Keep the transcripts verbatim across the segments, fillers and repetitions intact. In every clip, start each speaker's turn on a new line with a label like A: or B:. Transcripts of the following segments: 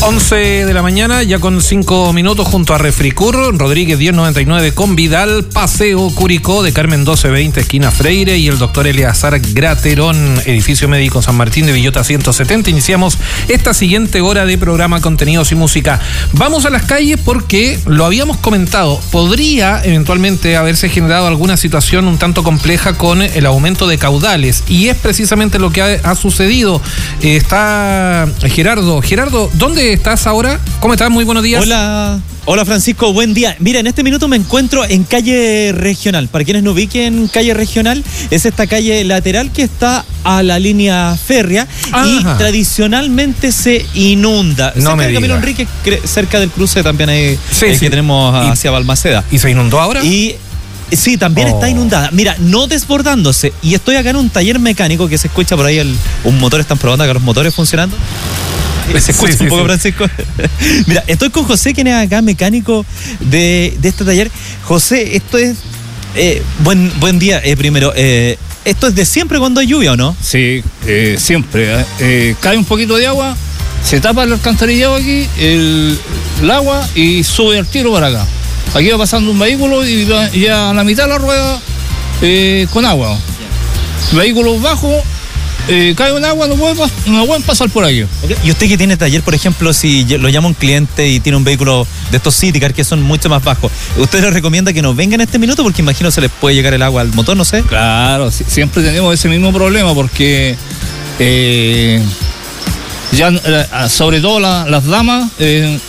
A: once de la mañana, ya con cinco minutos, junto a Refricur, Rodríguez diez noventa y nueve con Vidal, Paseo Curicó de Carmen doce veinte, esquina Freire, y el doctor Eleazar Graterón, edificio médico San Martín de Villota ciento setenta. Iniciamos esta siguiente hora de programa Contenidos y Música. Vamos a las calles porque lo habíamos comentado, podría eventualmente haberse generado alguna situación un tanto compleja con el aumento de caudales, y es precisamente lo que ha, ha sucedido. Eh, está Gerardo. Gerardo, ¿dónde estás ahora? ¿Cómo estás? Muy buenos días.
B: Hola, hola Francisco, buen día. Mira, en este minuto me encuentro en calle Regional. Para quienes no ubiquen, calle Regional es esta calle lateral que está a la línea férrea. Ajá. Y tradicionalmente se inunda.
A: No
B: cerca
A: me
B: del Camilo
A: diga.
B: Enrique, cerca del cruce también hay,
A: sí,
B: eh,
A: sí.
B: que tenemos hacia
A: ¿Y,
B: Balmaceda.
A: ¿Y se inundó ahora?
B: Y sí, también oh. está inundada. Mira, no desbordándose. Y estoy acá en un taller mecánico que se escucha por ahí el, un motor. Están probando acá los motores funcionando. Se escucha sí, sí, un poco, sí. Francisco. Mira, estoy con José, quien es acá mecánico de, de este taller. José, esto es... Eh, buen, buen día, eh, primero. Eh, ¿Esto es de siempre cuando hay lluvia o no?
C: Sí, eh, siempre. Eh, cae un poquito de agua, se tapa el alcantarillado aquí, el, el agua, y sube el tiro para acá. Aquí va pasando un vehículo y va, ya a la mitad de la rueda eh, con agua. Yeah. Vehículos bajos. Eh, cae un agua, no pueden, no pueden pasar por aquí.
B: Okay. Y usted que tiene taller, por ejemplo, si lo llama un cliente y tiene un vehículo de estos Citycar que son mucho más bajos, ¿usted les recomienda que no vengan en este minuto? Porque imagino se les puede llegar el agua al motor, no sé.
C: Claro, siempre tenemos ese mismo problema porque eh, ya sobre todo la, las damas, eh,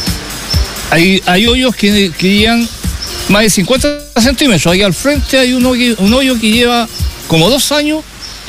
C: hay, hay hoyos que, que llevan más de cincuenta centímetros. Ahí al frente hay un hoyo, un hoyo que lleva como dos años.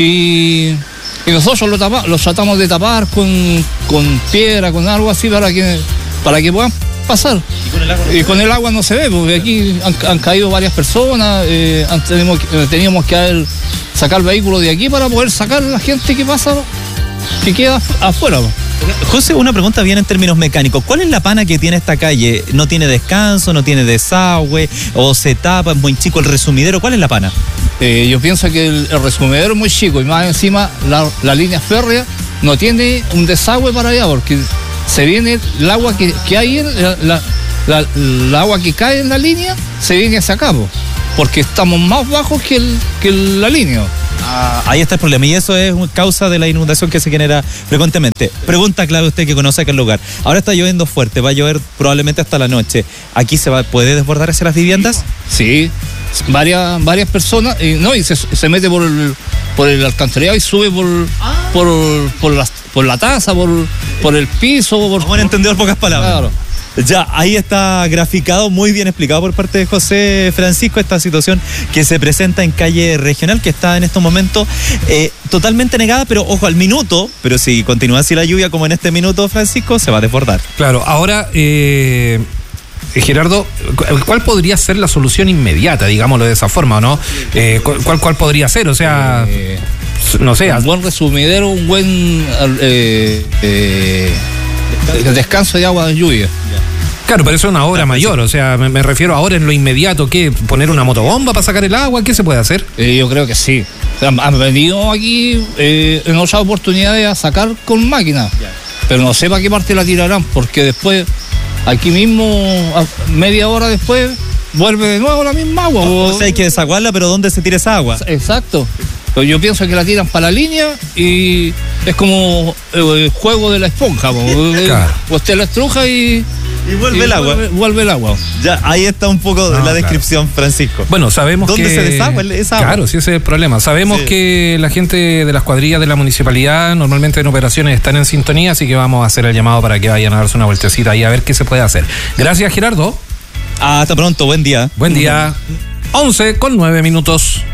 C: Y, y nosotros lo, tapa, lo tratamos de tapar con, con piedra, con algo así para que, para que puedan pasar. ¿Y con el agua no, y con el agua no se ve? Porque aquí han, han caído varias personas, eh, teníamos, teníamos que haber, sacar vehículos de aquí para poder sacar a la gente que pasa, que queda afuera.
B: José, una pregunta bien en términos mecánicos. ¿Cuál es la pana que tiene esta calle? ¿No tiene descanso, no tiene desagüe, o se tapa, es muy chico el resumidero? ¿Cuál es la pana?
C: Eh, yo pienso que el, el resumidero es muy chico y más encima la, la línea férrea no tiene un desagüe para allá porque se viene el agua que, que hay, la, la, la, la agua que cae en la línea se viene hacia acá, porque estamos más bajos que, el, que la línea.
B: Ah, ahí está el problema y eso es causa de la inundación que se genera frecuentemente. Pregunta clave usted que conoce aquel lugar. Ahora está lloviendo fuerte, va a llover probablemente hasta la noche. ¿Aquí se va, puede desbordar hacia las viviendas?
C: Sí, varias, varias personas, y, no, y se, se mete por el, por el alcantarillado y sube por, ah. por, por, la, por la taza, por, por el piso. Por,
B: Vamos a entender pocas palabras. Claro. Ya, ahí está graficado, muy bien explicado por parte de José Francisco, esta situación que se presenta en calle Regional, que está en estos momentos eh, totalmente negada, pero ojo, al minuto, pero si continúa así la lluvia como en este minuto, Francisco, se va a desbordar.
A: Claro, ahora, eh, Gerardo, ¿cuál podría ser la solución inmediata, digámoslo de esa forma, o no? Eh, ¿cuál, ¿Cuál podría ser? O sea, eh, no sé.
C: Un buen resumidero, un buen eh, eh, descanso de agua de lluvia.
A: Claro, pero eso es una obra mayor, o sea, me, me refiero ahora en lo inmediato, ¿qué? ¿Poner una motobomba para sacar el agua? ¿Qué se puede hacer?
C: Eh, yo creo que sí. O sea, han venido aquí eh, en otras oportunidades a sacar con máquina, pero no sé para qué parte la tirarán, porque después, aquí mismo, a media hora después, vuelve de nuevo la misma agua.
B: O, o sea, hay que desaguarla, pero ¿dónde se tira esa agua?
C: Exacto. Pero yo pienso que la tiran para la línea y es como el juego de la esponja. Claro. Usted la estruja y...
B: Y vuelve y el agua.
C: Vuelve, vuelve el agua.
B: Ya, ahí está un poco de no, la descripción, claro. Francisco.
A: Bueno, sabemos
B: ¿Dónde
A: que...
B: se desagua esa agua?
A: Claro, sí, ese es el problema. Sabemos sí. que la gente de las cuadrillas de la municipalidad normalmente en operaciones están en sintonía, así que vamos a hacer el llamado para que vayan a darse una vueltecita y a ver qué se puede hacer. Gracias, Gerardo.
B: Hasta pronto, buen día.
A: Buen día. once con nueve minutos.